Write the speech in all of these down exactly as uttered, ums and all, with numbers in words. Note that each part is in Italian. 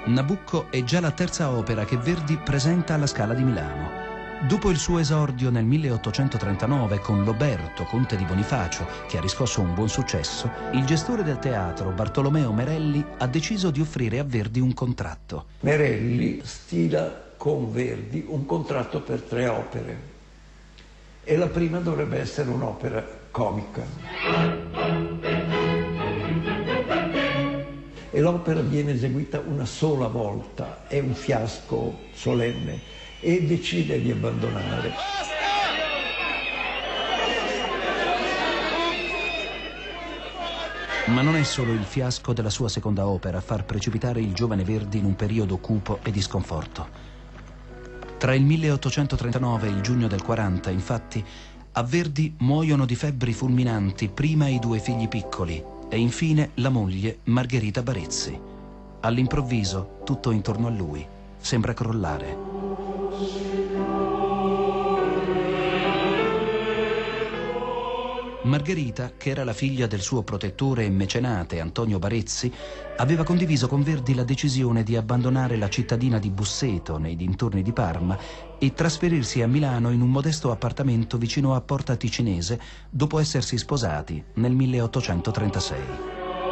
Nabucco è già la terza opera che Verdi presenta alla Scala di Milano. Dopo il suo esordio nel milleottocentotrentanove con Loberto, conte di Bonifacio, che ha riscosso un buon successo, il gestore del teatro, Bartolomeo Merelli, ha deciso di offrire a Verdi un contratto. Merelli stila con Verdi un contratto per tre opere e la prima dovrebbe essere un'opera comica. E l'opera viene eseguita una sola volta, è un fiasco solenne e decide di abbandonare. Ma non è solo il fiasco della sua seconda opera a far precipitare il giovane Verdi in un periodo cupo e di sconforto. Tra il milleottocentotrentanove e il giugno del quaranta, infatti, a Verdi muoiono di febbri fulminanti prima i due figli piccoli e infine la moglie Margherita Barezzi. All'improvviso tutto intorno a lui sembra crollare. Margherita, che era la figlia del suo protettore e mecenate Antonio Barezzi, aveva condiviso con Verdi la decisione di abbandonare la cittadina di Busseto, nei dintorni di Parma, e trasferirsi a Milano in un modesto appartamento vicino a Porta Ticinese, dopo essersi sposati nel milleottocentotrentasei.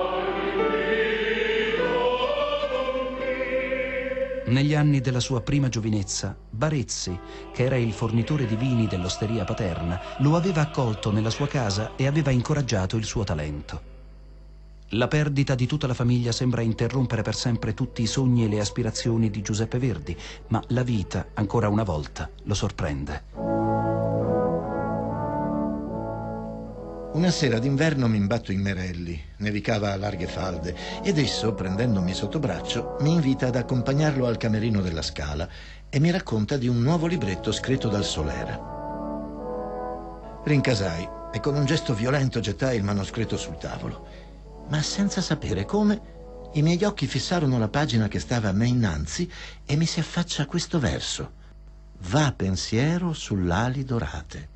Negli anni della sua prima giovinezza, Barezzi, che era il fornitore di vini dell'osteria paterna, lo aveva accolto nella sua casa e aveva incoraggiato il suo talento. La perdita di tutta la famiglia sembra interrompere per sempre tutti i sogni e le aspirazioni di Giuseppe Verdi, ma la vita, ancora una volta, lo sorprende. Una sera d'inverno mi imbatto in Merelli, nevicava a larghe falde, ed esso, prendendomi sotto braccio, mi invita ad accompagnarlo al camerino della Scala e mi racconta di un nuovo libretto scritto dal Solera. Rincasai e con un gesto violento gettai il manoscritto sul tavolo, ma senza sapere come i miei occhi fissarono la pagina che stava a me innanzi e mi si affaccia questo verso: va pensiero sull'ali dorate.